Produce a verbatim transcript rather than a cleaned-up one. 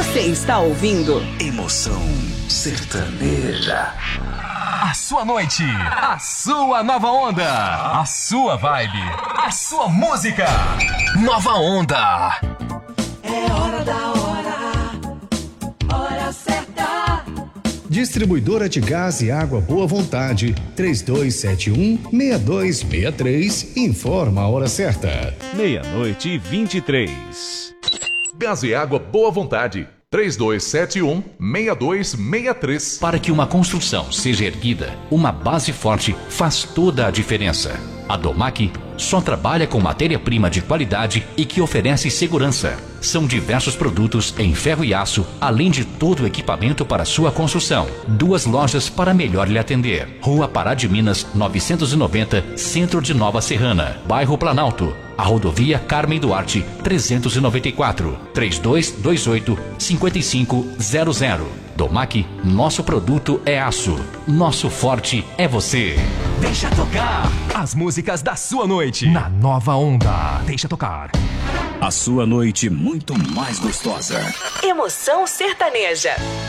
Você está ouvindo Emoção Sertaneja. A sua noite, a sua nova onda, a sua vibe, a sua música. Nova Onda. É hora da hora, hora certa. Distribuidora de gás e água Boa Vontade, três dois sete um, seis dois seis três, informa a hora certa. Meia-noite e vinte e três. Gás e água Boa Vontade, três dois sete um, seis dois seis três. Para que uma construção seja erguida, uma base forte faz toda a diferença. A Domac só trabalha com matéria-prima de qualidade e que oferece segurança. São diversos produtos em ferro e aço, além de todo o equipamento para sua construção. Duas lojas para melhor lhe atender. Rua Pará de Minas, novecentos e noventa, Centro de Nova Serrana, Bairro Planalto. A rodovia Carmen Duarte, trezentos e noventa e quatro, três dois dois oito, cinco cinco zero zero. Domac, nosso produto é aço. Nosso forte é você. Deixa tocar as músicas da sua noite na Nova Onda. Deixa tocar. A sua noite muito mais gostosa. Emoção Sertaneja.